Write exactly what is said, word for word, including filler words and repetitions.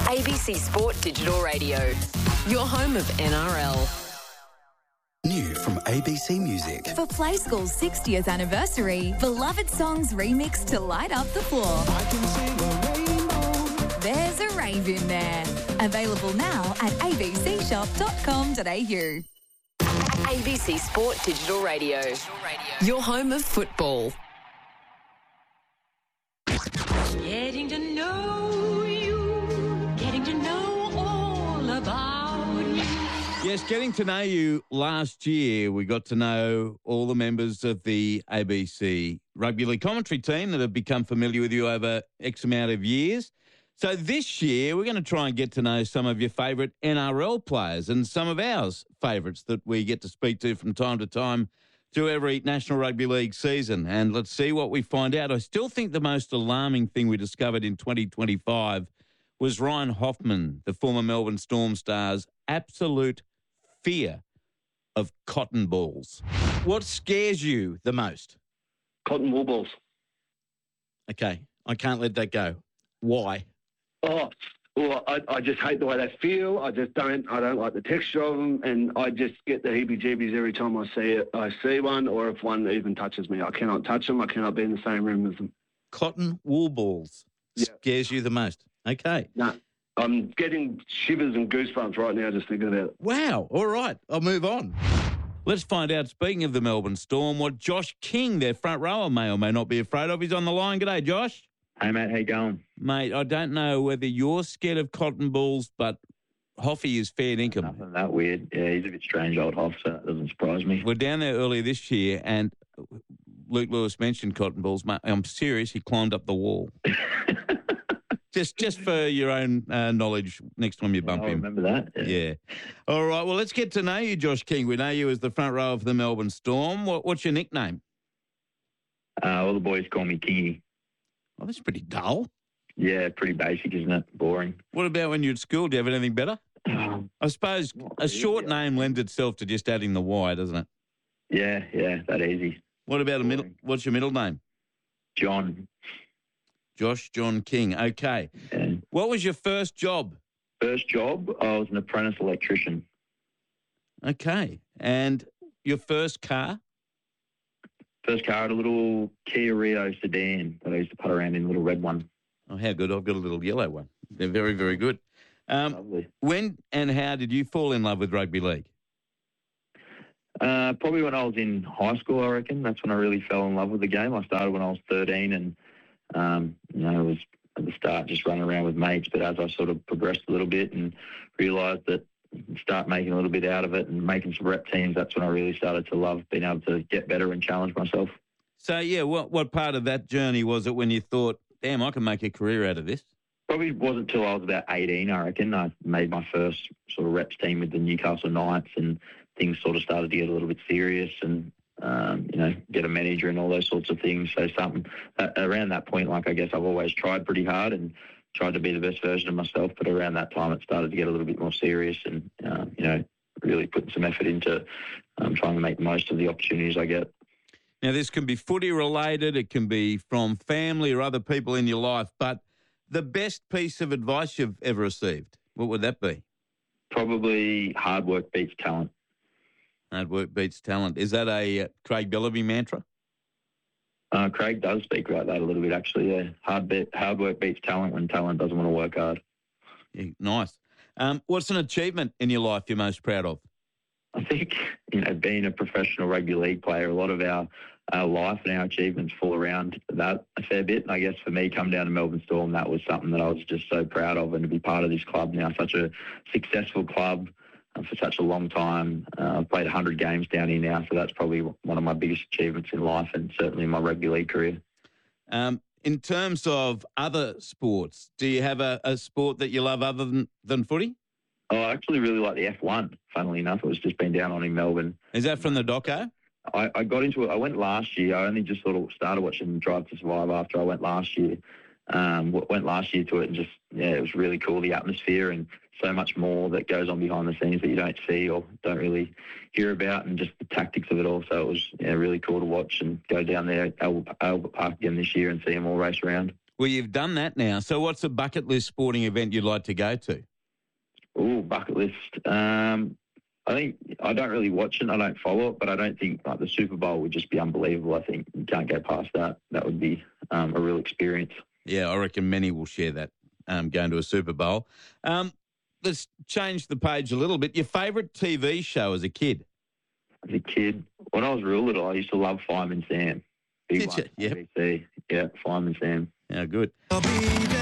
A B C Sport Digital Radio, your home of N R L. New from A B C Music. For Play School's sixtieth anniversary, beloved songs remixed to light up the floor. I can sing a rainbow. There's a rave in there. Available now at a b c shop dot com dot a u. A B C Sport Digital Radio, your home of football. Getting to know you, getting to know all about you. Yes, getting to know you last year, we got to know all the members of the A B C Rugby League commentary team that have become familiar with you over X amount of years. So this year, we're going to try and get to know some of your favourite N R L players and some of ours favourites that we get to speak to from time to time through every National Rugby League season. And let's see what we find out. I still think the most alarming thing we discovered in twenty twenty-five was Ryan Hoffman, the former Melbourne Storm star's absolute fear of cotton balls. What scares you the most? Cotton wool balls. Okay, I can't let that go. Why? Oh, well, I, I just hate the way they feel. I just don't. I don't like the texture of them, and I just get the heebie-jeebies every time I see it. I see one, or if one even touches me, I cannot touch them. I cannot be in the same room as them. Cotton wool balls Yeah. scares you the most. Okay. No, I'm getting shivers and goosebumps right now just thinking about it. Wow. All right. I'll move on. Let's find out, speaking of the Melbourne Storm, what Josh King, their front rower, may or may not be afraid of. He's on the line. G'day, Josh. Hey, mate, how you going? Mate, I don't know whether you're scared of cotton balls, but Hoffy is fair dinkum. Nothing that weird. Yeah, he's a bit strange, old Hoff, so that doesn't surprise me. We're down there earlier this year, and Luke Lewis mentioned cotton balls. Mate, I'm serious. He climbed up the wall. just just for your own uh, knowledge, next time you bump I him. remember that. Yeah. Yeah. All right, well, let's get to know you, Josh King. We know you as the front row of the Melbourne Storm. What, what's your nickname? Uh, all the boys call me Kingy. Oh, that's pretty dull. Yeah, pretty basic, isn't it? Boring. What about when you're at school? Do you have anything better? Um, I suppose a short name lends itself to just adding the Y, doesn't it? yeah, yeah, that easy. What about a middle? Boring. What's your middle name? John. Josh John King. Okay. Yeah. What was your first job? First job, I was an apprentice electrician. Okay. And your first car? First car, I had a little Kia Rio sedan that I used to put around in, a little red one. Oh, how good. I've got a little yellow one. They're very, very good. Um, Lovely. when and how did you fall in love with rugby league? Uh, probably when I was in high school, I reckon. That's when I really fell in love with the game. I started when I was thirteen and, um, you know, it was at the start just running around with mates. But as I sort of progressed a little bit and realised that start making a little bit out of it and making some rep teams, that's when I really started to love being able to get better and challenge myself. So, yeah, what, what part of that journey was it when you thought, damn, I can make a career out of this? Probably wasn't until I was about eighteen, I reckon. I made my first sort of reps team with the Newcastle Knights and things sort of started to get a little bit serious and, um, you know, get a manager and all those sorts of things. So something uh, around that point, like I guess I've always tried pretty hard and tried to be the best version of myself. But around that time, it started to get a little bit more serious and, uh, you know, really putting some effort into um, trying to make the most of the opportunities I get. Now, this can be footy related. It can be from family or other people in your life. But the best piece of advice you've ever received, what would that be? Probably hard work beats talent. Hard work beats talent. Is that a uh, Craig Bellamy mantra? Uh, Craig does speak about that a little bit, actually. Yeah, hard be- hard work beats talent when talent doesn't want to work hard. Yeah, nice. Um, what's an achievement in your life you're most proud of? I think, you know, being a professional rugby league player, a lot of our, our life and our achievements fall around that a fair bit. And I guess for me, come down to Melbourne Storm, that was something that I was just so proud of, and to be part of this club now, such a successful club uh, for such a long time. Uh, I've played one hundred games down here now, so that's probably one of my biggest achievements in life and certainly in my rugby league career. Um, in terms of other sports, do you have a, a sport that you love other than, than footy? Oh, I actually really like the F one, funnily enough. It was just been down on in Melbourne. Is that from the doco? I, I got into it. I went last year. I only just sort of started watching Drive to Survive after I went last year. Um, went last year to it and just, yeah, it was really cool, the atmosphere and so much more that goes on behind the scenes that you don't see or don't really hear about, and just the tactics of it all. So it was, yeah, really cool to watch and go down there at Albert, Albert Park again this year and see them all race around. Well, you've done that now. So what's a bucket list sporting event you'd like to go to? Oh, bucket list. Um, I think I don't really watch it. I don't follow it, but I don't think like the Super Bowl would just be unbelievable. I think you can't go past that. That would be um, a real experience. Yeah, I reckon many will share that, um, going to a Super Bowl. Um, let's change the page a little bit. Your favourite T V show as a kid? As a kid, when I was real little, I used to love Fireman Sam. Big Did one. you? Yep. A B C. Yeah, Fireman Sam. Yeah, good. I'll be there.